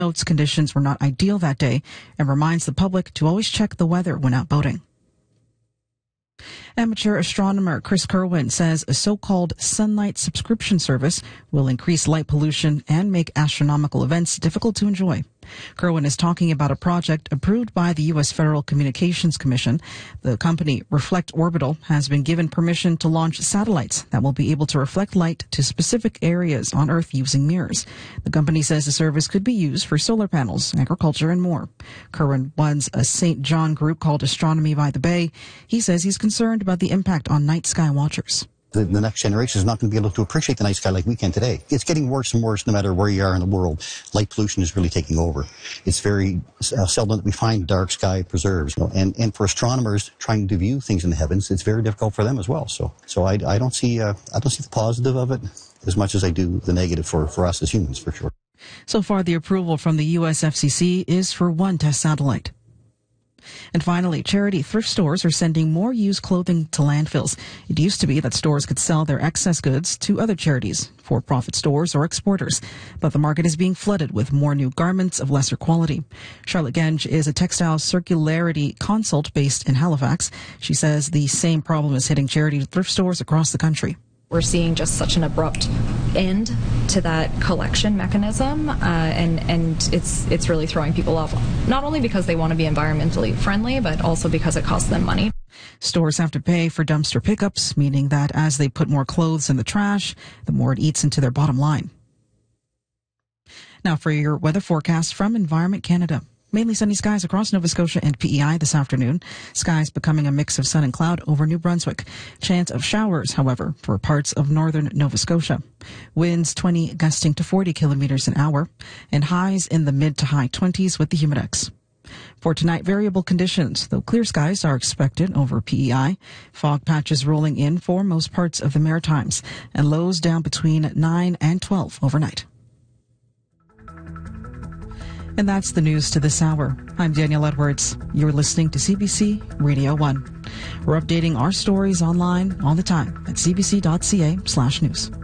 Notes conditions were not ideal that day and reminds the public to always check the weather when out boating. Amateur astronomer Chris Kerwin says a so-called sunlight subscription service will increase light pollution and make astronomical events difficult to enjoy. Kerwin is talking about a project approved by the U.S. Federal Communications Commission. The company Reflect Orbital has been given permission to launch satellites that will be able to reflect light to specific areas on Earth using mirrors. The company says the service could be used for solar panels, agriculture, and more. Kerwin runs a St. John group called Astronomy by the Bay. He says he's concerned about the impact on night sky watchers. The next generation is not going to be able to appreciate the night sky like we can today. It's getting worse and worse no matter where you are in the world. Light pollution is really taking over. It's very seldom that we find dark sky preserves. And for astronomers trying to view things in the heavens, it's very difficult for them as well. So I don't see the positive of it as much as I do the negative for us as humans, for sure. So far, the approval from the U.S. FCC is for one test satellite. And finally, charity thrift stores are sending more used clothing to landfills. It used to be that stores could sell their excess goods to other charities, for-profit stores or exporters. But the market is being flooded with more new garments of lesser quality. Charlotte Genge is a textile circularity consult based in Halifax. She says the same problem is hitting charity thrift stores across the country. We're seeing just such an abrupt end to that collection mechanism, and it's really throwing people off, not only because they want to be environmentally friendly, but also because it costs them money. Stores have to pay for dumpster pickups, meaning that as they put more clothes in the trash, the more it eats into their bottom line. Now for your weather forecast from Environment Canada. Mainly sunny skies across Nova Scotia and PEI this afternoon. Skies becoming a mix of sun and cloud over New Brunswick. Chance of showers, however, for parts of northern Nova Scotia. Winds 20 gusting to 40 kilometers an hour, and highs in the mid to high 20s with the humidex. For tonight, variable conditions, though clear skies are expected over PEI. Fog patches rolling in for most parts of the Maritimes, and lows down between 9 and 12 overnight. And that's the news to this hour. I'm Danielle Edwards. You're listening to CBC Radio 1. We're updating our stories online all the time at cbc.ca/news.